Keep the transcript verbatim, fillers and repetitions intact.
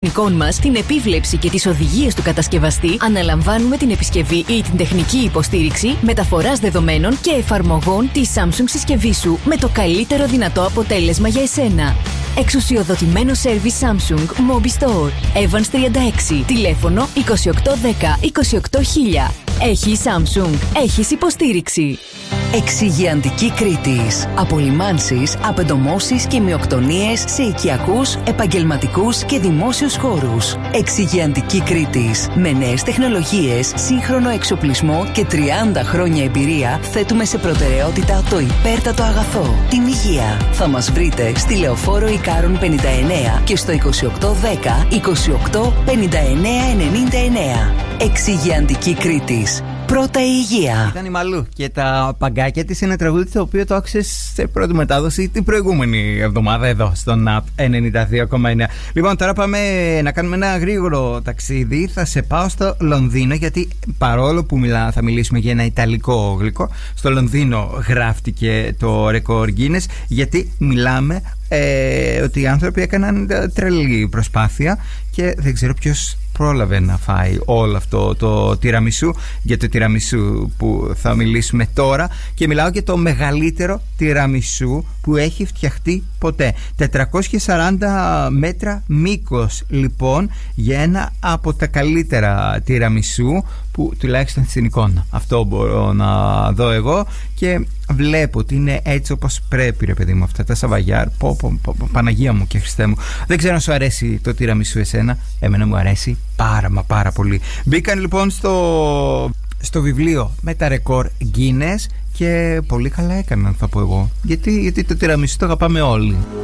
μας, την επίβλεψη και τις οδηγίες του κατασκευαστή, αναλαμβάνουμε την επισκευή ή την τεχνική υποστήριξη, μεταφοράς δεδομένων και εφαρμογών της Samsung συσκευής σου με το καλύτερο δυνατό αποτέλεσμα για εσένα. Εξουσιοδοτημένο σέρβις Samsung Mobi Store. Evans τριάντα έξι. Τηλέφωνο είκοσι οκτώ δέκα είκοσι οκτώ χίλια. Έχει Samsung. Έχεις υποστήριξη. Εξυγειαντική Κρήτης. Απολυμάνσεις, απεντομώσεις και μειοκτονίες σε οικιακούς, επαγγελματικούς και δημόσιους χώρους. Εξυγειαντική Κρήτης. Με νέες τεχνολογίες, σύγχρονο εξοπλισμό και τριάντα χρόνια εμπειρία, θέτουμε σε προτεραιότητα το υπέρτατο αγαθό, την υγεία. Θα μας βρείτε στη Λεωφόρο Ικάρων πενήντα εννέα και στο είκοσι οκτώ δέκα είκοσι οκτώ πενήντα εννέα ενενήντα εννέα. Εξυγειαντική Κρήτης. Πρώτα η υγεία. Ήταν η Μαλού και τα παγκάκια της, είναι τραγούδι το οποίο το άκουσες σε πρώτη μετάδοση την προηγούμενη εβδομάδα εδώ στον ΑΠ ενενήντα δύο κόμμα εννέα. Λοιπόν, τώρα πάμε να κάνουμε ένα γρήγορο ταξίδι. Θα σε πάω στο Λονδίνο, γιατί παρόλο που μιλά, θα μιλήσουμε για ένα ιταλικό γλυκό, στο Λονδίνο γράφτηκε το ρεκόρ Guinness, γιατί μιλάμε ε, ότι οι άνθρωποι έκαναν τρελή προσπάθεια και δεν ξέρω ποιος πρόλαβε να φάει όλο αυτό το τιραμισού. Για το τιραμισού που θα μιλήσουμε τώρα, και μιλάω για το μεγαλύτερο τιραμισού που έχει φτιαχτεί ποτέ. τετρακόσια σαράντα μέτρα μήκος, λοιπόν, για ένα από τα καλύτερα τιραμισού που τουλάχιστον στην εικόνα αυτό μπορώ να δω εγώ, και βλέπω ότι είναι έτσι όπως πρέπει, ρε παιδί μου, αυτά τα σαβαγιάρ. Πω, πω, πω, πω, Παναγία μου και Χριστέ μου. Δεν ξέρω αν σου αρέσει το τιραμισού εσένα. Εμένα μου αρέσει πάρα μα πάρα πολύ. Μπήκαν λοιπόν στο, στο βιβλίο με τα ρεκόρ Guinness και πολύ καλά έκαναν, θα πω εγώ, γιατί, γιατί το τιραμισού το αγαπάμε όλοι.